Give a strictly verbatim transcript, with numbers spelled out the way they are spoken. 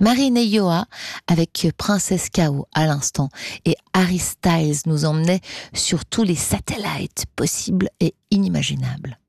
Marine et Yoa avec Princess K O à l'instant et Harry Styles nous emmenait sur tous les satellites possibles et inimaginables.